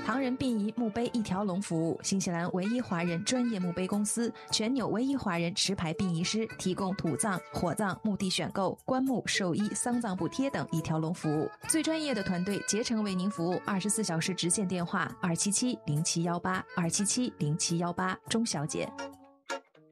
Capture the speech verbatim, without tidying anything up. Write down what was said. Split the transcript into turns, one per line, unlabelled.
唐人殡仪墓碑一条龙服务，新西兰唯一华人专业墓碑公司，全纽唯一华人持牌殡仪师，提供土葬、火葬、墓地选购、棺木、寿衣、丧葬补贴等一条龙服务。最专业的团队竭诚为您服务，二十四小时直线电话二七七零七一八二七七零七一八，钟小姐。